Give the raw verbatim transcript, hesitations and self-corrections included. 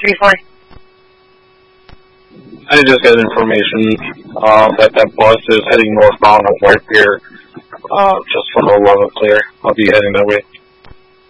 three four. I just got information uh, that that bus is heading northbound on White Pier, uh, just from eleven clear. I'll be heading that way.